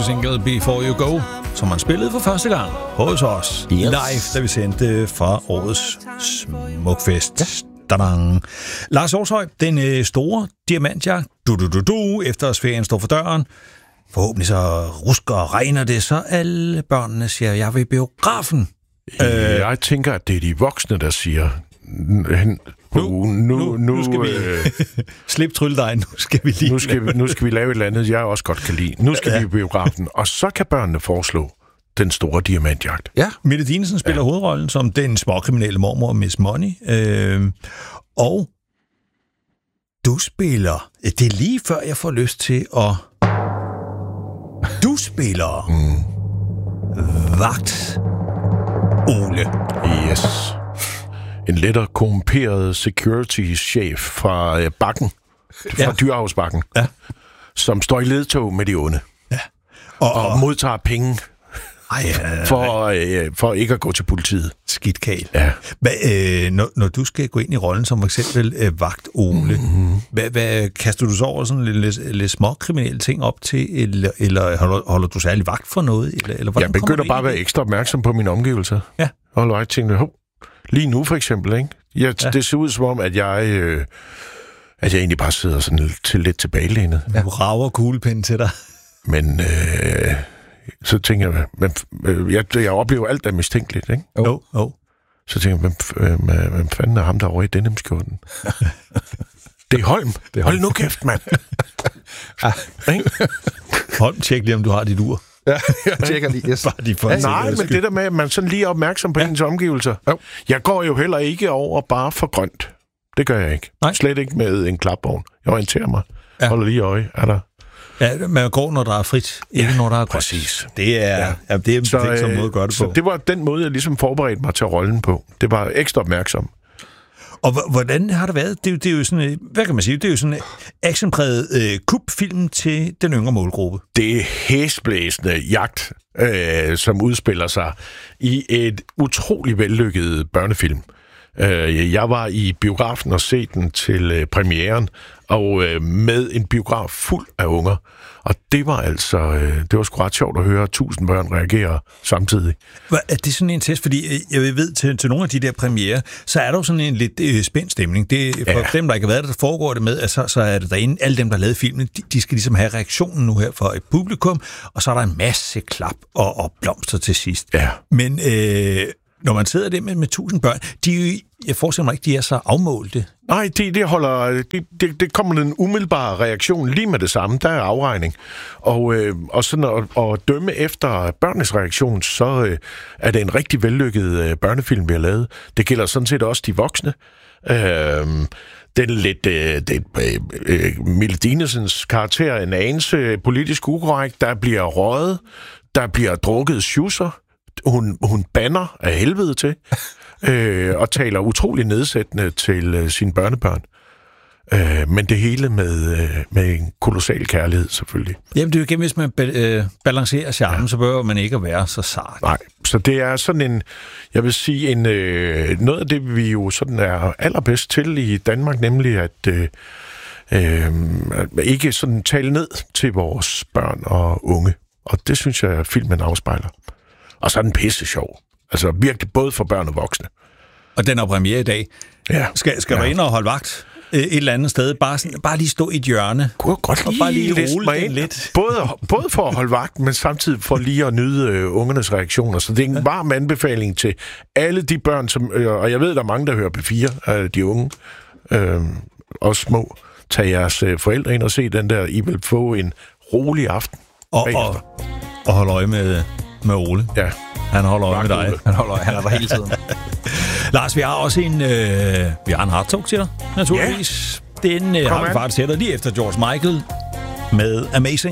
single Before You Go, som man spillede for første gang hos os live, da vi sendte fra årets Smukfest. Tadang. Lars Aarshøj, den store diamantjagt, efter ferien står for døren. Forhåbentlig så rusker og regner det, så alle børnene siger, jeg vil i biografen. Jeg tænker, at det er de voksne, der siger, nu skal vi slip trylledej, nu skal vi lige nu skal vi lave et eller andet, jeg også godt kan lide. Nu skal vi i biografen, og så kan børnene foreslå den store diamantjagt. Ja, Mette Dinesen spiller hovedrollen som den småkriminelle mormor Miss Money. Og du spiller, det er lige før jeg får lyst til at... Du spiller Vagt Ole. Yes. En lettere korrumperet security-chef fra Bakken, fra Dyrehavsbakken, som står i ledtog med de onde. Ja. Og modtager penge for ikke at gå til politiet. Skidt kæl. Ja. Når du skal gå ind i rollen som for eksempel Vagt Ole, hvad kaster du så over sådan lidt småkriminelle ting op til, eller holder du særlig vagt for noget? Eller jeg begynder bare at være ekstra opmærksom på mine omgivelser. Ja. Og jeg tænkte, lige nu for eksempel, ikke? Det ser ud som om, at jeg egentlig bare sidder sådan lidt tilbagelænet. Ja. Du rager kuglepinden til dig. Men så tænker jeg, jeg oplever alt, der er mistænkeligt, ikke? Jo. Så tænker jeg, hvem fanden er ham derovre i denimskjorten? Det er Holm. Hold nu kæft, mand. Holm, tjek lige, om du har dit ur. Ja, jeg tjekker lige. Yes. Nej, men det der med, at man sådan lige er opmærksom på ens omgivelser. Jo. Jeg går jo heller ikke over bare for grønt. Det gør jeg ikke. Nej. Slet ikke med en klapvogn. Jeg orienterer mig. Ja. Holder lige øje. Er der... Ja, man går, når der er frit, ikke når der er grønt. Præcis. Det er en sådan måde at gøre det på. Så det var den måde, jeg ligesom forberedte mig til rollen på. Det var ekstra opmærksom. Og hvordan har det været? Det er jo sådan, hvad kan man sige? Det er jo sådan en actionpræget kubfilm til den yngre målgruppe. Det er hæsblæsende jagt, som udspiller sig i et utrolig vellykket børnefilm. Jeg var i biografen og se den til premieren, og med en biograf fuld af unger. Og det var det var sgu ret sjovt at høre 1000 børn reagere samtidig. Er det sådan en test? Fordi jeg ved, til nogle af de der premiere, så er der jo sådan en lidt spændt stemning. Det, for dem, der ikke har været der foregår det med, at så er det derinde. Alle dem, der har lavet filmen, de skal ligesom have reaktionen nu her for et publikum, og så er der en masse klap og blomster til sidst. Ja. Men når man sidder der med 1000 børn, jeg forestiller mig ikke, de er så afmålte. Nej, det kommer en umiddelbar reaktion lige med det samme. Der er afregning. Og sådan at dømme efter børnenes reaktion, så er det en rigtig vellykket børnefilm, vi har lavet. Det gælder sådan set også de voksne. Den lidt Mille Dinesens karakter, en anelse politisk ukorrekt. Der bliver røget, der bliver drukket schusser. Hun banner af helvede til, og taler utrolig nedsættende til sine børnebørn. Men det hele med en kolossal kærlighed, selvfølgelig. Jamen, det er jo igen, hvis man balancerer charmen, så behøver man ikke at være så sart. Nej, så det er sådan jeg vil sige, noget af det, vi jo sådan er allerbedst til i Danmark, nemlig at ikke sådan tale ned til vores børn og unge. Og det synes jeg, at filmen afspejler. Og så er den pisse sjov. Altså virkelig både for børn og voksne. Og den er premiere i dag. Ja. Skal du ind og holde vagt et eller andet sted? Bare lige stå i et hjørne. Kunne godt og bare lige rulle den lidt. Både for at holde vagt, men samtidig for lige at nyde ungernes reaktioner. Så det er en varm anbefaling til alle de børn, som... og jeg ved, der er mange, der hører P4, de unge, og små. Tag jeres forældre ind og se den der. I vil få en rolig aften. Og hold øje med Ole. Ja. Han holder øje med dig. Han er der hele tiden. Lars, vi har også en hard talk til dig, naturligvis. Ja. Den har vi faktisk til dig lige efter George Michael med Amazing.